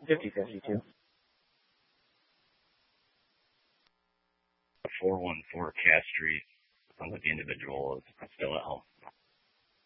5052. 414 Cass Street. Sounds like the individual is still at home.